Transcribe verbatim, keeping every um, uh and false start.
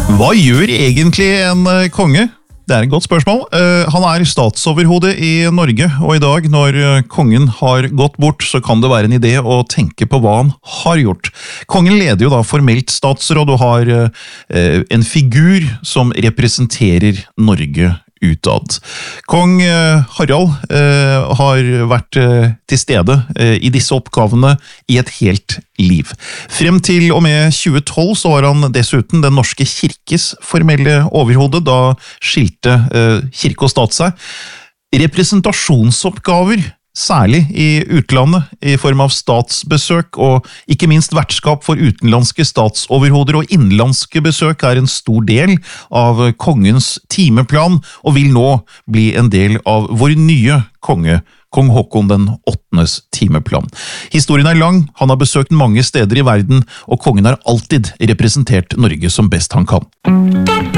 Hva gjør egentlig en konge? Det er et godt spørsmål. Han er statsoverhode i Norge, og i dag når kongen har gått bort, så kan det være en idé å tenke på hva han har gjort. Kongen leder jo da formelt statsråd og har en figur som representerer Norge utad. Kong Harald eh, har vært eh, til stede eh, i disse oppgavene i et helt liv. Frem til og med tjue tolv så var han dessuten den norske kirkes formelle overhode, da skilte eh, kirke og stat seg. Representasjonsoppgaver, særlig i utlandet, i form av statsbesøk og ikke minst vertskap for utenlandske statsoverhoder og innenlandske besøk er en stor del av kongens timeplan og vil nå bli en del av vår nye konge, kong Håkon den åttendes timeplan. Historien er lang, han har besøkt mange steder i verden, og kongen har alltid representert Norge som best han kan.